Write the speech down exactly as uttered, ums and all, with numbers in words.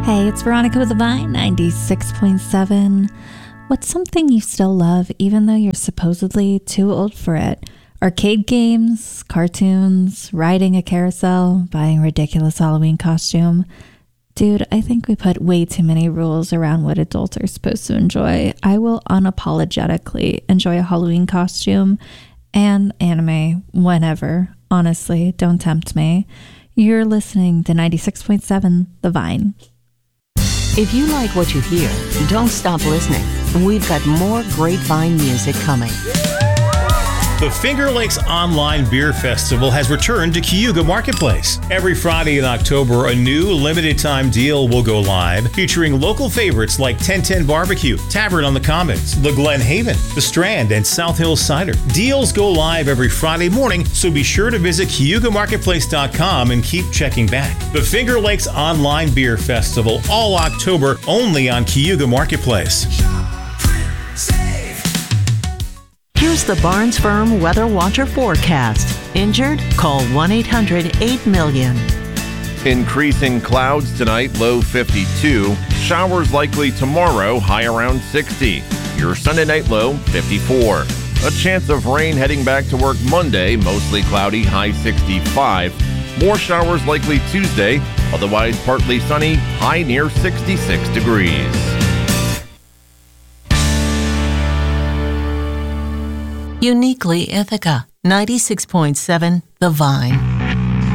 Hey, it's Veronica with the Vine, ninety-six point seven. What's something you still love even though you're supposedly too old for it? Arcade games, cartoons, riding a carousel, buying a ridiculous Halloween costume. Dude, I think we put way too many rules around what adults are supposed to enjoy. I will unapologetically enjoy a Halloween costume and anime whenever. Honestly, don't tempt me. You're listening to ninety-six point seven The Vine. If you like what you hear, don't stop listening. We've got more great Vine music coming. The Finger Lakes Online Beer Festival has returned to Cayuga Marketplace. Every Friday in October, a new limited-time deal will go live, featuring local favorites like ten ten Barbecue, Tavern on the Commons, the Glen Haven, the Strand, and South Hills Cider. Deals go live every Friday morning, so be sure to visit cayuga marketplace dot com and keep checking back. The Finger Lakes Online Beer Festival, all October, only on Cayuga Marketplace. Here's the Barnes Firm Weather Watcher forecast. Injured? Call one eight hundred eight million. Increasing clouds tonight, low fifty-two. Showers likely tomorrow, high around sixty. Your Sunday night low, fifty-four. A chance of rain heading back to work Monday, mostly cloudy, high sixty-five. More showers likely Tuesday, otherwise partly sunny, high near sixty-six degrees. Uniquely Ithaca, ninety-six point seven The Vine.